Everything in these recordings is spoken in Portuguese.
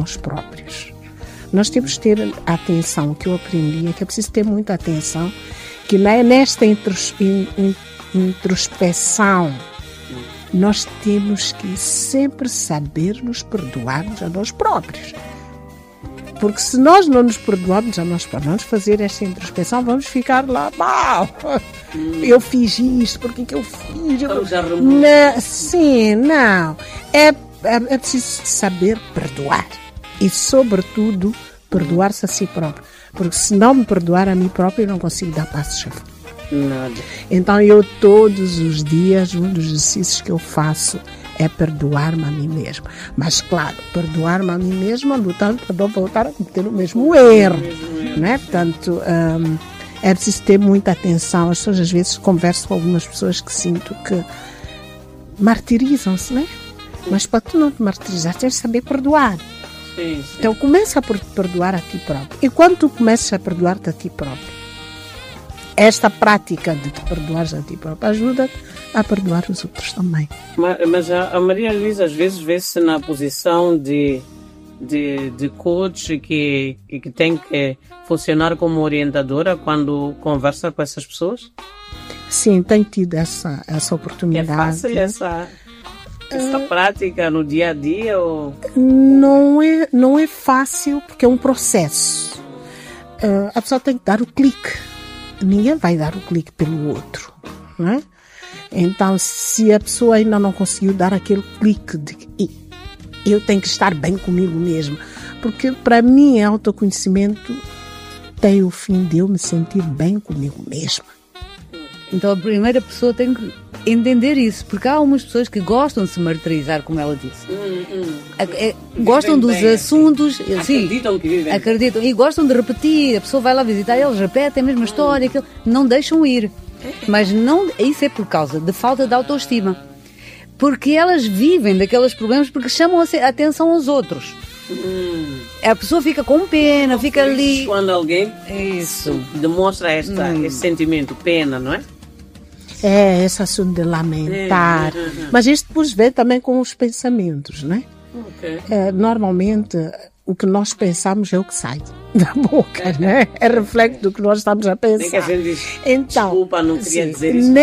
nós próprios. Nós temos que ter atenção. O que eu aprendi é que é preciso ter muita atenção, que nesta introspeção nós temos que sempre saber nos perdoarmos a nós próprios. Porque se nós não nos perdoarmos a nós próprios, vamos fazer esta introspeção, vamos ficar lá, eu fiz isto, porque que eu fiz? Sim, não. É preciso saber perdoar. E, sobretudo, perdoar-se a si próprio. Porque se não me perdoar a mim próprio, eu não consigo dar passos à frente. Nada. Então, eu todos os dias, um dos exercícios que eu faço é perdoar-me a mim mesma. Mas, claro, perdoar-me a mim mesma lutando para não voltar a cometer o mesmo erro. Né? Portanto, é preciso ter muita atenção. As pessoas, às vezes, converso com algumas pessoas que sinto que martirizam-se, né? Mas para tu não te martirizar, tens de saber perdoar. Sim. Então, começa a perdoar a ti próprio. E quando tu começas a perdoar-te a ti próprio, esta prática de te perdoares a ti próprio ajuda-te a perdoar os outros também. Mas a Maria Luísa às vezes vê-se na posição de coach que tem que funcionar como orientadora quando conversa com essas pessoas? Sim, tenho tido essa oportunidade. É fácil essa prática no dia a dia? Ou... Não é fácil, porque é um processo. A pessoa tem que dar o clique. Ninguém vai dar o clique pelo outro, não é? Então, se a pessoa ainda não conseguiu dar aquele clique de eu tenho que estar bem comigo mesmo, porque para mim autoconhecimento tem o fim de eu me sentir bem comigo mesma. Então a primeira pessoa tem que entender isso, porque há algumas pessoas que gostam de se martirizar, como ela disse. Gostam dos assuntos, acreditam que vivem. Acreditam e gostam de repetir. A pessoa vai lá visitar, eles repetem a mesma história, aquilo, não deixam ir. Mas não, isso é por causa de falta de autoestima, porque elas vivem daqueles problemas porque chamam a atenção aos outros. A pessoa fica com pena, fica ali. Quando alguém demonstra esse sentimento, pena, não é? É, esse assunto de lamentar. Mas isto depois vem também com os pensamentos, não é? Normalmente, o que nós pensamos é o que sai da boca, né? É reflexo do que nós estamos a pensar. Nem que a gente diz, então, desculpa, não queria dizer isso.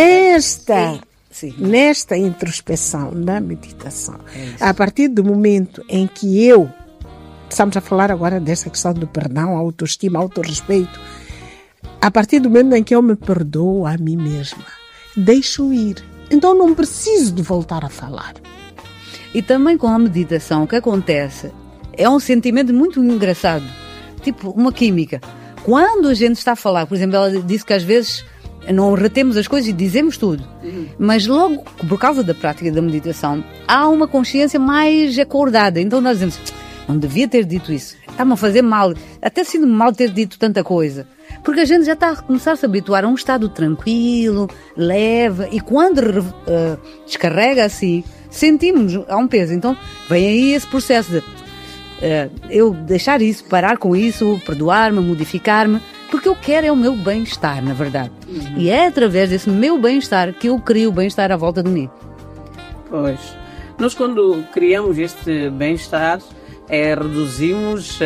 Nesta introspeção, na meditação, a partir do momento em que estamos a falar agora dessa questão do perdão, autoestima, autorrespeito, a partir do momento em que eu me perdoo a mim mesma, deixo ir. Então não preciso de voltar a falar. E também com a meditação, o que acontece é um sentimento muito engraçado, tipo uma química. Quando a gente está a falar, por exemplo, ela disse que às vezes não retemos as coisas e dizemos tudo, mas logo, por causa da prática da meditação, há uma consciência mais acordada. Então nós dizemos, não devia ter dito isso, está-me a fazer mal, até sinto-me mal ter dito tanta coisa. Porque a gente já está a começar a se habituar a um estado tranquilo, leve, e quando descarrega assim, sentimos há um peso. Então vem aí esse processo de eu deixar isso, parar com isso, perdoar-me, modificar-me, porque eu quero é o meu bem-estar, na verdade. E é através desse meu bem-estar que eu crio o bem-estar à volta de mim. Pois, nós quando criamos este bem-estar, reduzimos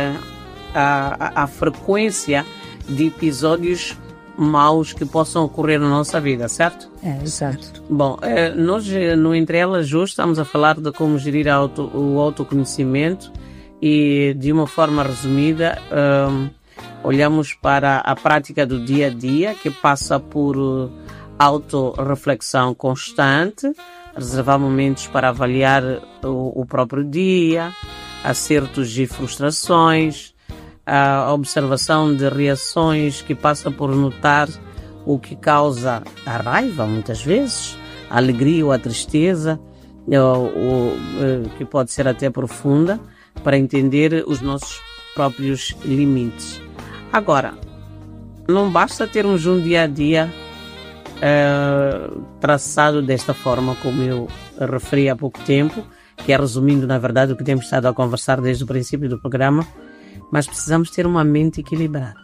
a frequência de episódios maus que possam ocorrer na nossa vida, certo? Exato. Bom, nós no Entre Elas hoje estamos a falar de como gerir o autoconhecimento e, de uma forma resumida, olhamos para a prática do dia a dia, que passa por autorreflexão constante, reservar momentos para avaliar o próprio dia, acertos e frustrações, a observação de reações que passa por notar o que causa a raiva, muitas vezes, a alegria ou a tristeza, que pode ser até profunda, para entender os nossos próprios limites. Agora, não basta termos um dia a dia traçado desta forma, como eu referi há pouco tempo, que é resumindo, na verdade, o que temos estado a conversar desde o princípio do programa, mas precisamos ter uma mente equilibrada.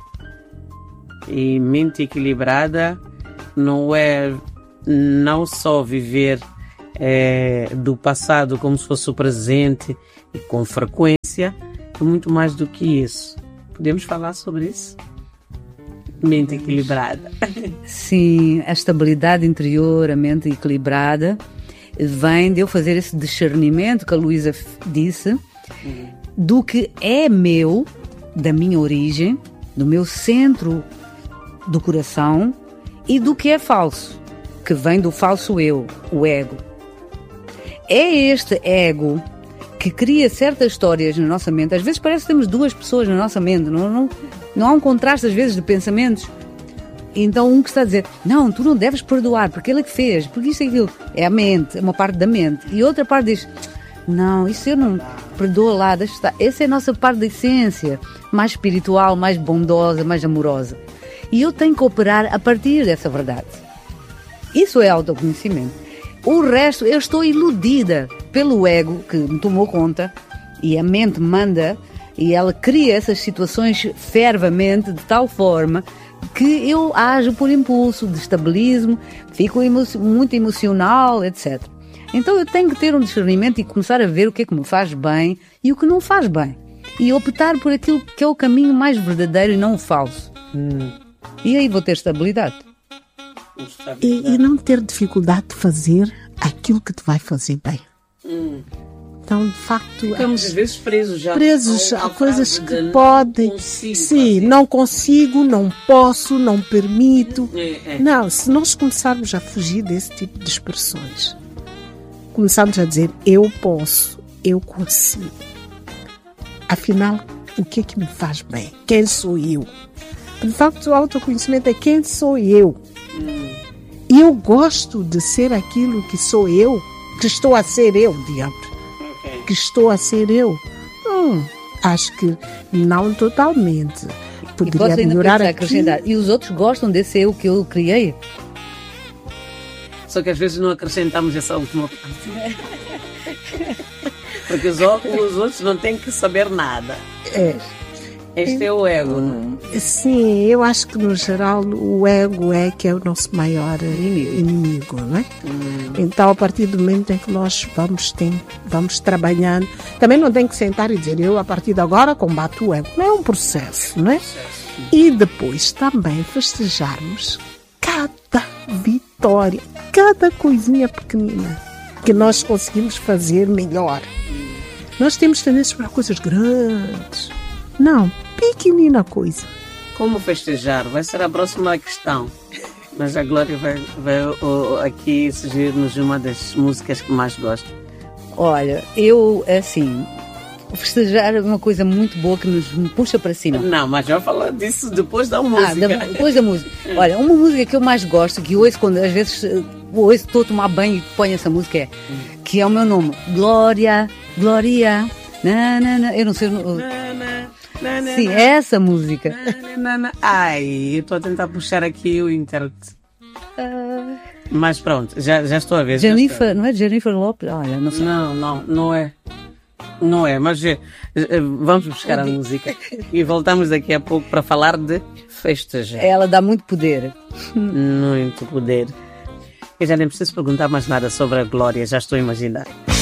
E mente equilibrada não é não só viver do passado como se fosse o presente e com frequência, essência e muito mais do que isso. Podemos falar sobre isso? Mente equilibrada. Sim, a estabilidade interior, a mente equilibrada, vem de eu fazer esse discernimento que a Luísa disse, do que é meu, da minha origem, do meu centro do coração, e do que é falso, que vem do falso eu, o ego. É este ego que cria certas histórias na nossa mente. Às vezes parece que temos duas pessoas na nossa mente, não há um contraste às vezes de pensamentos. Então um que está a dizer, não, tu não deves perdoar, porque ele é que fez, porque isto e aquilo. É a mente, é uma parte da mente. E outra parte diz, não, isso eu não perdoo lá, deixa estar. Essa é a nossa parte da essência, mais espiritual, mais bondosa, mais amorosa. E eu tenho que operar a partir dessa verdade. Isso é autoconhecimento. O resto, eu estou iludida pelo ego que me tomou conta e a mente manda e ela cria essas situações fervamente de tal forma que eu ajo por impulso, destabilizo, fico muito emocional, etc. Então eu tenho que ter um discernimento e começar a ver o que é que me faz bem e o que não faz bem. E optar por aquilo que é o caminho mais verdadeiro e não o falso. E aí vou ter estabilidade. E não ter dificuldade de fazer aquilo que te vai fazer bem. Então, de facto, ficamos às vezes presos a coisas que podem. Sim, não consigo, não posso, não permito. Não, se nós começarmos a fugir desse tipo de expressões, começarmos a dizer eu posso, eu consigo. Afinal, o que é que me faz bem? Quem sou eu? De facto, o autoconhecimento é quem sou eu. E eu gosto de ser aquilo que sou eu, que estou a ser eu, diabo. Que estou a ser eu. Acho que não totalmente. Poderia melhorar aqui. E os outros gostam desse eu que eu criei? Só que às vezes não acrescentamos essa última parte. Porque os outros não têm que saber nada. Este é o ego, não é? Sim, eu acho que no geral o ego é que é o nosso maior inimigo, não é? Então, a partir do momento em que nós vamos trabalhando, também não tem que sentar e dizer eu a partir de agora combato o ego. Não é um processo, não é? E depois também festejarmos cada vitória, cada coisinha pequenina que nós conseguimos fazer melhor. Nós temos tendência para coisas grandes. Não, pequenina coisa. Como festejar? Vai ser a próxima questão. Mas a Glória vai aqui sugerir-nos uma das músicas que mais gosta. Olha, eu, assim, festejar é uma coisa muito boa que nos puxa para cima. Não, mas já falar disso depois da música. Depois da música. Olha, uma música que eu mais gosto, que ouço quando às vezes estou a tomar banho e ponho essa música, que é o meu nome. Glória, Glória. Eu não sei... Sim, é essa música. Ai, eu estou a tentar puxar aqui o intérprete. Mas pronto, já estou a ver. Jennifer, não é Jennifer Lopez? Olha, não sei. Não é. Não é, mas vamos buscar a música e voltamos daqui a pouco para falar de festejar. Ela dá muito poder. Muito poder. Eu já nem preciso perguntar mais nada sobre a Glória, já estou a imaginar.